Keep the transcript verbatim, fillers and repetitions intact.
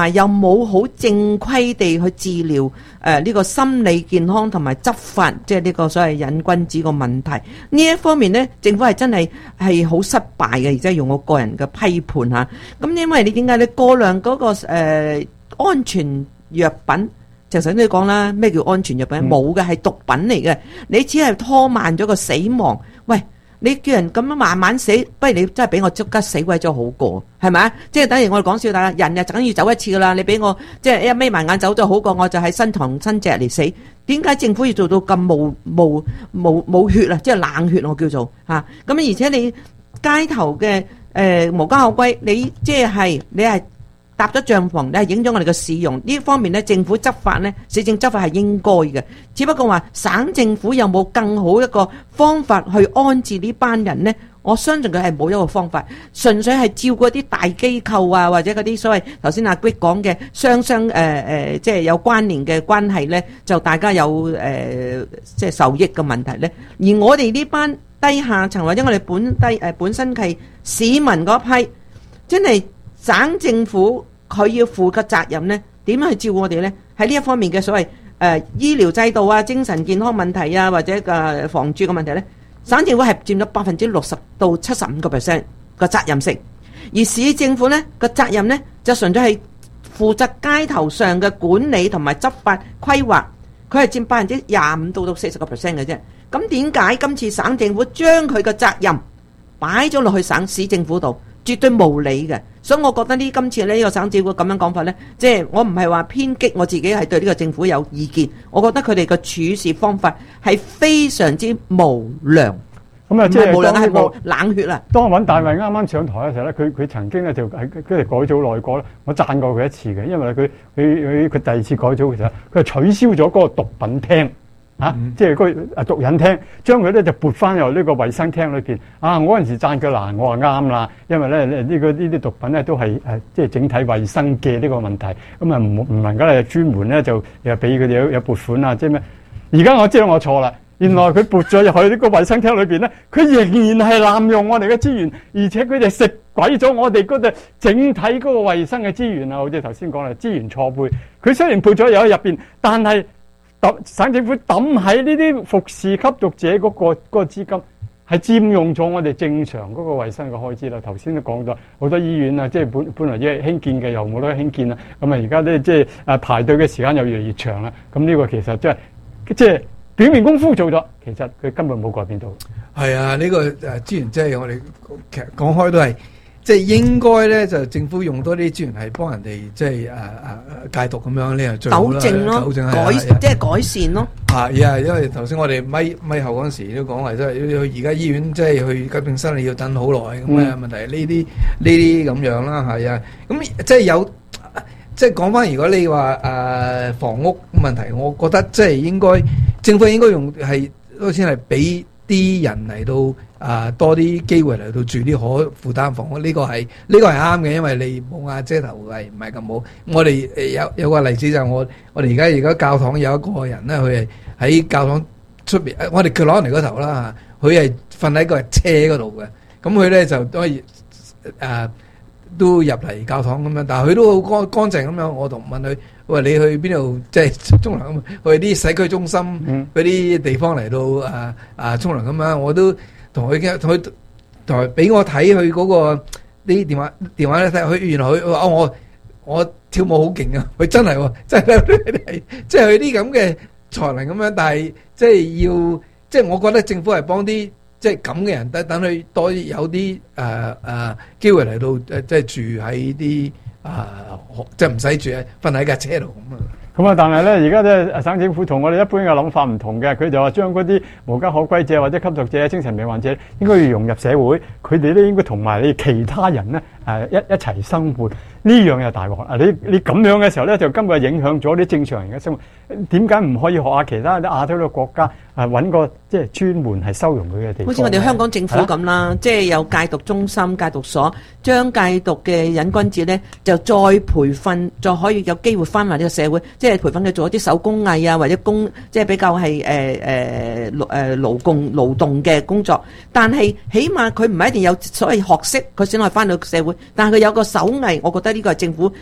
啊又冇好正規地去治療誒呢、呃這個心理健康同埋執法，即係呢個所謂癮君子個問題呢一方面呢，政府係真係係好失敗嘅，而且用我個人嘅批判吓。咁因為你點解你過量嗰、那個誒、呃、安全藥品？就首先你講啦，咩叫安全藥品？冇嘅，係毒品嚟嘅。你只係拖慢咗個死亡。喂，你叫人咁樣慢慢死，不如你真係俾我即刻死鬼咗好過，係咪啊？即係等於我哋講笑，大家人就梗要走一次噶啦。你俾我即係一眯埋眼走咗好過，我就喺新堂新隻嚟死。點解政府要做到咁冇冇冇冇血啊？即係冷血我叫做嚇。咁、啊、而且你街頭嘅誒、呃、無家可歸，你即係你係。搭咗帳篷，你係影響我哋嘅市容呢方面呢，政府執法呢，市政執法係應該嘅。只不過話省政府有冇更好一個方法去安置呢班人呢？我相信佢係冇一個方法，純粹係照顧啲大機構啊，或者嗰啲所謂頭先阿 Greg 講嘅雙雙誒誒，即係有關聯嘅關係呢，就大家有誒、呃、即係受益嘅問題呢。而我哋呢班低下層或者我哋本低誒、呃、本身係市民嗰批，真係省政府。佢要負嘅責任呢，點樣去照顧我哋呢？喺呢一方面嘅所謂誒、呃、醫療制度啊、精神健康問題啊，或者誒房住嘅問題呢，省政府係佔咗百分之六十到七十五個 percent 嘅責任性，而市政府呢個責任呢，就純粹係負責街頭上嘅管理同埋執法規劃，佢係佔百分之廿五到到四十個 percent 嘅啫。咁點解今次省政府將佢嘅責任擺咗落去省市政府度？絕對無理嘅，所以我覺得呢今次呢、呢個省政府咁樣講法呢，即係我唔係話偏激，我自己係對呢個政府有意見。我覺得佢哋嘅處事方法係非常之無良。 咁啊，即係無良係冇冷血啦。 當尹大衛啱啱上台嘅時候咧，佢佢曾經咧就喺跟住改組內閣咧，我讚過佢一次嘅，因為佢佢佢佢第二次改組嘅時候，佢係取消咗嗰個毒品廳。啊！即係嗰個毒癮廳，將佢咧就撥翻入呢個衞生廳裏邊。啊！我嗰陣時讚佢嗱，我話啱啦，因為咧呢、呢個呢啲毒品咧都係誒即係整體衞生嘅呢個問題。咁啊唔唔能夠咧專門咧就又俾佢哋有有撥款啊，即係咩？而家我知道我錯啦，原來佢撥咗入去呢個衞生廳裏邊咧，佢仍然係濫用我哋嘅資源，而且佢哋食鬼咗我哋嗰度整體嗰個衞生嘅資源啊！好似頭先講啦，資源錯配。佢雖然撥咗入去入邊，但係省政府抌喺呢啲服侍吸毒者嗰、嗰個嗰、嗰個資金，係佔用咗我哋正常嗰個衞生嘅開支啦。頭先都講咗好多醫院啊，即係本本來即係興建嘅又冇得興建啦。咁啊，而家咧即係誒排隊嘅時間又越嚟越長啦。咁呢個其實即係即係表面功夫做咗，其實佢根本冇改變到。 係啊，呢、呢個誒資源即係我哋其實講開都係。即係應該咧，就政府用多啲資源係幫人哋，即係誒誒戒毒咁樣呢，係最好啦。糾正咯，糾正改即係改善咯。啊，係因為頭先我哋咪咪後嗰陣時都講係，即係而家醫院即係去急症室你要等好耐咁嘅問題，呢啲呢啲咁樣啦，係啊。咁即係有即係講翻，如果你話誒、呃、房屋問題，我覺得即係應該政府應該用係都先係俾啲人嚟到。啊，多啲機會嚟到住啲可負擔房屋，呢、這個係呢、這個係啱嘅，因為你冇瓦遮頭係唔係咁好。我哋誒有有個例子就係我我哋而家而家教堂有一個人咧，佢係喺教堂出邊，我哋佢攞嚟嗰頭啦嚇，佢係瞓喺個車嗰度嘅，咁佢咧就可以誒都入嚟教堂咁樣，但係佢都好乾乾淨咁樣。我同問佢，喂，你去邊度即係沖涼咁？去啲社區中心嗰啲地方嚟到啊啊沖涼咁樣，我都。同佢嘅同佢同埋俾我睇佢嗰個啲電話電話咧睇佢原來佢話哦我我跳舞好勁啊！佢真係喎，真係即係佢啲咁嘅才能咁樣，但係即係要即係我覺得政府係幫啲即係咁嘅人，等等佢多有啲誒誒機會嚟到誒即係住喺啲啊即係唔使住喺瞓喺架車度咁啊！ 咁啊！但係咧，而家咧省政府同我哋一般嘅諗法唔同嘅，佢就話將嗰啲無家可歸者或者吸毒者、精神病患者應該要融入社會，佢哋咧應該同埋你其他人咧誒一一齊生活。呢樣又大鑊啊！你你咁樣嘅時候咧，就根本係影響咗啲正常人嘅生活。點解唔可以學下其他啲亞洲嘅國家啊？揾個即係專門係收容佢嘅地方。好似我哋香港政府咁啦，啊、即係有戒毒中心、戒毒所，將戒毒嘅癮君子咧就再培訓，再可以有機會翻埋呢個社會，即係培訓佢做一啲手工藝啊，或者工即係比較係誒誒誒勞工勞動嘅工作。但係起碼佢唔係一定有所謂學識，佢先可以翻到社會。但係佢有個手藝，我覺得。呢個係政府